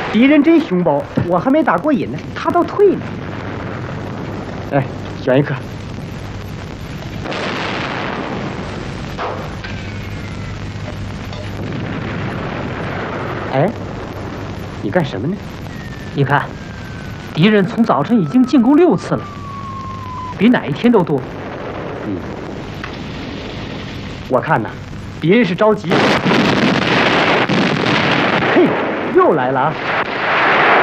敌人真凶暴，我还没打过瘾呢，他倒退了。哎，选一颗。哎，你干什么呢？ 你看，敌人从早晨已经进攻6次了，比哪一天都多。 我看呐，敌人是着急。嘿，又来了啊！